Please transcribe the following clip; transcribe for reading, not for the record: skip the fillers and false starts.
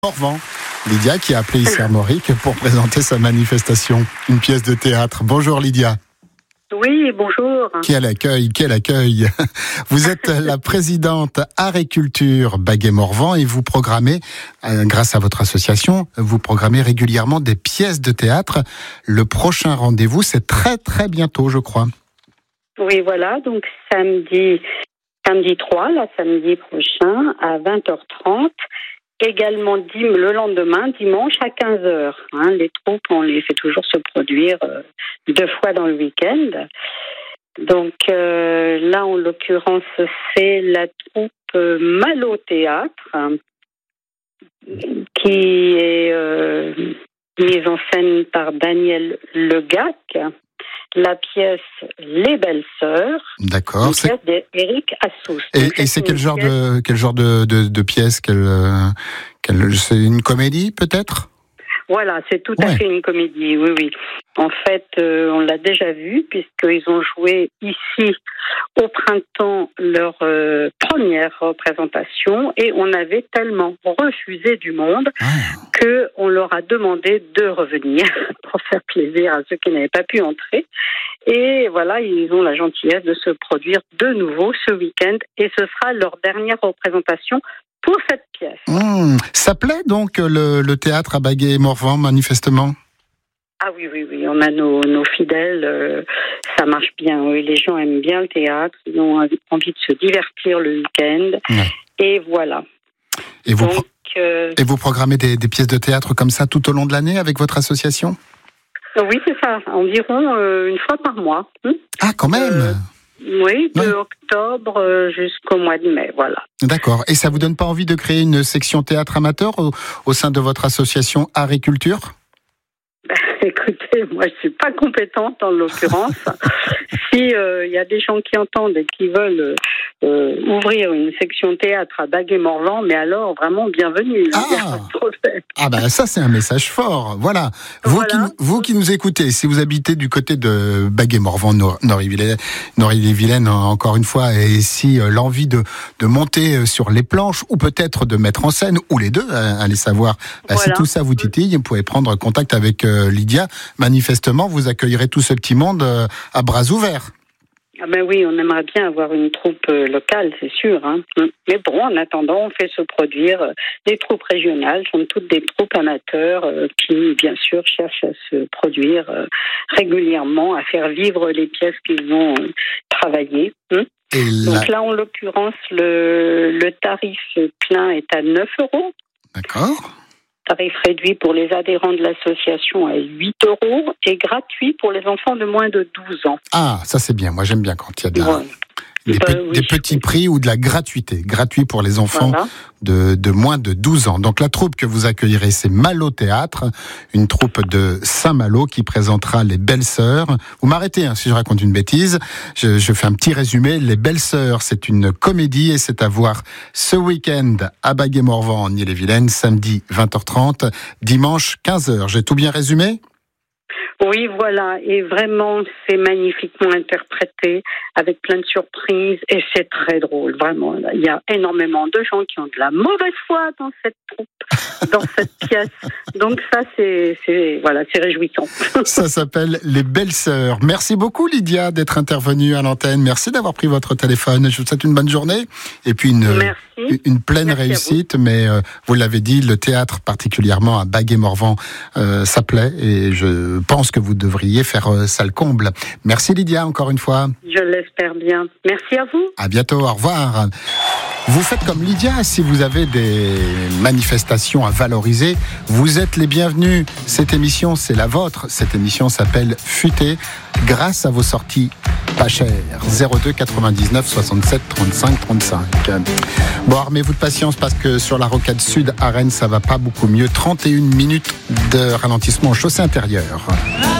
Morvan, Lydia qui a appelé ici Armorique pour présenter sa manifestation, une pièce de théâtre. Bonjour Lydia. Oui, bonjour. Quel accueil. Vous êtes la présidente Art et Culture Baguet-Morvan et vous programmez, grâce à votre association, vous programmez régulièrement des pièces de théâtre. Le prochain rendez-vous, c'est très très bientôt, je crois. Oui, voilà, donc samedi 3, samedi prochain, à 20h30. Également le lendemain, dimanche à 15h. Les troupes, on les fait toujours se produire 2 fois dans le week-end. Donc là, en l'occurrence, c'est la troupe Malo Théâtre qui est mise en scène par Daniel Legac. La pièce Les Belles Sœurs. D'accord. Une pièce d'Éric Assous. Et c'est quel genre de pièce c'est une comédie peut-être? Voilà, c'est tout à fait une comédie, oui. En fait, on l'a déjà vu, puisqu'ils ont joué ici, au printemps, leur première représentation, et on avait tellement refusé du monde qu'on leur a demandé de revenir pour faire plaisir à ceux qui n'avaient pas pu entrer. Et voilà, ils ont la gentillesse de se produire de nouveau ce week-end, et ce sera leur dernière représentation pour cette pièce. Ça plaît donc le théâtre à Baguet-Morvan, manifestement? Ah oui, on a nos fidèles, ça marche bien. Oui, les gens aiment bien le théâtre, ils ont envie de se divertir le week-end, et voilà. Et vous programmez des pièces de théâtre comme ça tout au long de l'année avec votre association? Oui, c'est ça, environ une fois par mois. Ah, quand même. Oui, de octobre jusqu'au mois de mai, voilà. D'accord. Et ça vous donne pas envie de créer une section théâtre amateur au sein de votre association Art et Culture? Écoutez, moi je suis pas compétente en l'occurrence. Si y a des gens qui entendent et qui veulent ouvrir une section théâtre à Baguet-Morvan, mais alors vraiment bienvenue. Ça c'est un message fort. Voilà. Vous qui nous écoutez, si vous habitez du côté de Baguet-Morvan, Nord-Île-et-Vilaine encore une fois, et si l'envie de monter sur les planches ou peut-être de mettre en scène ou les deux, allez savoir. Si tout ça vous titille, vous pouvez prendre contact avec Lydia. Manifestement, vous accueillerez tout ce petit monde à bras ouverts. Ah ben oui, on aimerait bien avoir une troupe locale, c'est sûr. Mais bon, en attendant, on fait se produire des troupes régionales, sont toutes des troupes amateurs qui, bien sûr, cherchent à se produire régulièrement, à faire vivre les pièces qu'ils ont travaillées. Donc là, en l'occurrence, le tarif plein est à 9 €. D'accord. Tarif réduit pour les adhérents de l'association à 8 € et gratuit pour les enfants de moins de 12 ans. Ah, ça c'est bien. Moi j'aime bien quand il y a des petits prix ou de la gratuité. Gratuit pour les enfants de moins de 12 ans. Donc la troupe que vous accueillerez, c'est Malo Théâtre, une troupe de Saint-Malo qui présentera Les Belles Sœurs. Vous m'arrêtez si je raconte une bêtise. Je fais un petit résumé. Les Belles Sœurs, c'est une comédie et c'est à voir ce week-end à Baguet-Morvan en Île-et-Vilaine, samedi 20h30, dimanche 15h. J'ai tout bien résumé ? Oui, voilà, et vraiment, c'est magnifiquement interprété, avec plein de surprises, et c'est très drôle, vraiment. Il y a énormément de gens qui ont de la mauvaise foi dans cette troupe, dans cette pièce. Donc ça, c'est réjouissant. Ça s'appelle Les Belles Sœurs. Merci beaucoup, Lydia, d'être intervenue à l'antenne. Merci d'avoir pris votre téléphone. Je vous souhaite une bonne journée, et puis une pleine réussite. Mais vous l'avez dit, le théâtre, particulièrement à Baguet-Morvan, ça plaît, et je pense que vous devriez faire ça le comble. Merci Lydia, encore une fois. Je l'espère bien. Merci à vous. À bientôt, au revoir. Vous faites comme Lydia, si vous avez des manifestations à valoriser, vous êtes les bienvenus. Cette émission, c'est la vôtre. Cette émission s'appelle Futé, grâce à vos sorties pas chères. 02 99 67 35 35. Bon, armez-vous de patience parce que sur la rocade sud à Rennes, ça va pas beaucoup mieux. 31 minutes de ralentissement en chaussée intérieure.